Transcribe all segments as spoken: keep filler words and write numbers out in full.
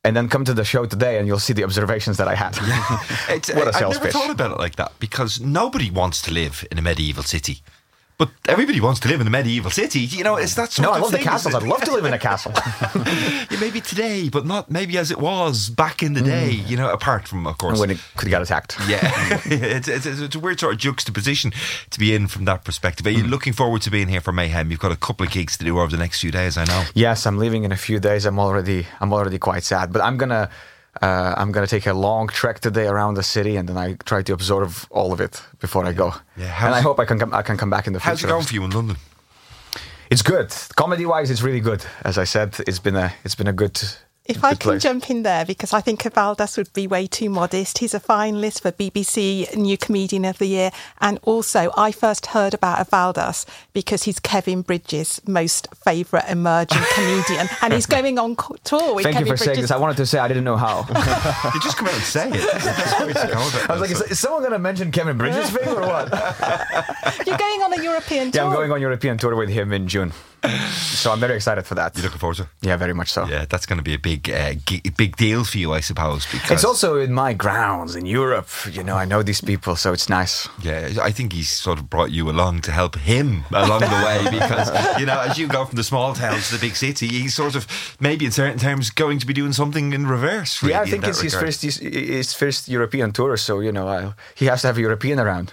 and then come to the show today and you'll see the observations that I had. It's, What a I've sales never pitch. thought about it like that, because nobody wants to live in a medieval city. But everybody wants to live in a medieval city. You know, it's that sort No, of I love the thing, castles. isn't I'd it? love to live in a castle. Yeah, maybe today, but not maybe as it was back in the day, you know, apart from, of course. When it could get attacked. Yeah, it's, it's, it's a weird sort of juxtaposition to be in from that perspective. Are you Mm. looking forward to being here for Mayhem? You've got a couple of gigs to do over the next few days, I know. Yes, I'm leaving in a few days. I'm already I'm already quite sad, but I'm gonna uh, I'm gonna take a long trek today around the city, and then I try to absorb all of it before I go. Yeah, how's and I it- hope I can come I can come back in the How's it future. going for you in London? It's good. Comedy wise, it's really good. As I said, it's been a it's been a good. If I good can place. jump in there, because I think Valdas would be way too modest. He's a finalist for B B C New Comedian of the Year. And also, I first heard about Valdas because he's Kevin Bridges' most favourite emerging comedian. And he's going on co- tour with Thank Kevin you for saying Bridges. this. I wanted to say I didn't know how. You just come out and say it. That's the best way to go about I was like, this. is, is someone going to mention Kevin Bridges' thing or what? You're going on a European tour. Yeah, I'm going on European tour with him in June. So I'm very excited for that. You looking forward to it? Yeah, very much so. Yeah, that's going to be a big, uh, gi- big deal for you, I suppose. Because It's also in my grounds in Europe. You know, I know these people, so it's nice. yeah, I think he's sort of brought you along to help him along the way, because you know, as you go from the small town to the big city, he's sort of maybe in certain terms going to be doing something in reverse. Really, Yeah, I in think that it's his regard. first his, his first European tour, so you know I, he has to have a European around.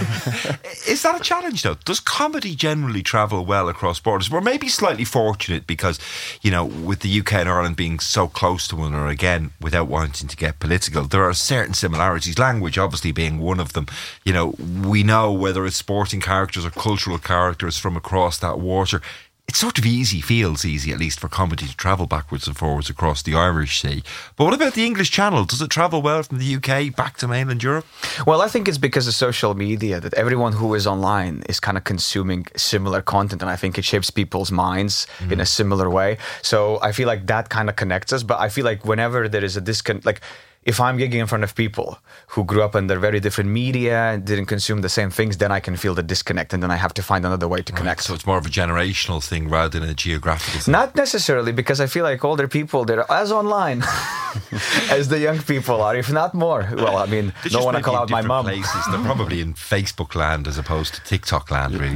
Is that a challenge though? Does comedy generally travel well across borders? We're maybe slightly fortunate because, you know, with the U K and Ireland being so close to one another, again, without wanting to get political, there are certain similarities, language obviously being one of them. You know, we know whether it's sporting characters or cultural characters from across that water. It's sort of easy, feels easy at least, for comedy to travel backwards and forwards across the Irish Sea. But what about the English Channel? Does it travel well from the U K back to mainland Europe? Well, I think it's because of social media that everyone who is online is kind of consuming similar content, and I think it shapes people's minds mm. in a similar way. So I feel like that kind of connects us. But I feel like whenever there is a disconnect, like if I'm gigging in front of people who grew up under very different media and didn't consume the same things, then I can feel the disconnect, and then I have to find another way to connect. Right, so it's more of a generational thing rather than a geographical thing. Not necessarily, because I feel like older people, they're as online as the young people are, if not more. Well, I mean, They're don't just want to maybe call in out my different mum. Places. They're probably in Facebook land as opposed to TikTok land, really.